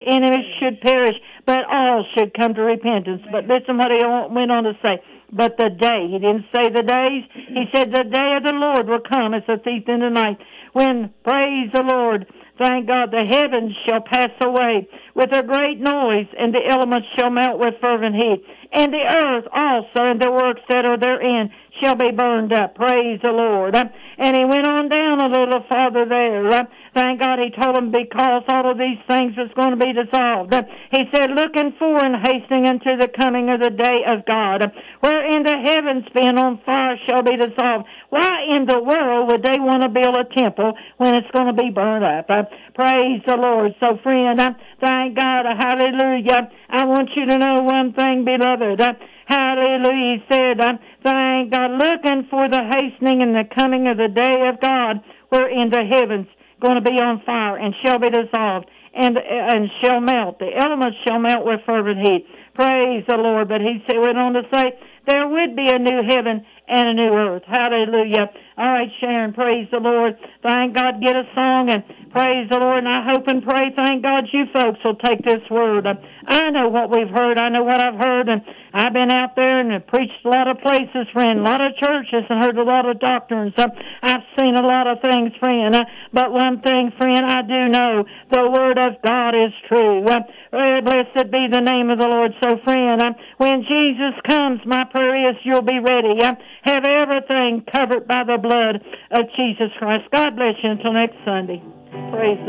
enemies should perish, but all should come to repentance. But listen what he went on to say. But the day, he didn't say the days, he said the day of the Lord will come as a thief in the night, when, praise the Lord, thank God, the heavens shall pass away with a great noise, and the elements shall melt with fervent heat, and the earth also and the works that are therein shall be burned up. Praise the Lord. And he went on down a little farther there. Thank God, he told them because all of these things is going to be dissolved. He said, looking for and hastening unto the coming of the day of God, wherein the heavens being on fire shall be dissolved. Why in the world would they want to build a temple when it's going to be burned up? Praise the Lord. So, friend, thank God, hallelujah. I want you to know one thing, beloved. Hallelujah. He said, thank God, looking for the hastening and the coming of the day of God, wherein the heavens going to be on fire and shall be dissolved and shall melt. The elements shall melt with fervent heat. Praise the Lord. But he went on to say, there would be a new heaven and a new earth. Hallelujah. All right, Sharon, praise the Lord. Thank God, get a song and praise the Lord. And I hope and pray, thank God, you folks will take this word. I know what we've heard. I know what I've heard. And I've been out there and preached a lot of places, friend, a lot of churches, and heard a lot of doctrines. I've seen a lot of things, friend. But one thing, friend, I do know, the word of God is true. Blessed be the name of the Lord. So, friend, when Jesus comes, my prayer is you'll be ready. Have everything covered by the blood of Jesus Christ. God bless you until next Sunday. Praise the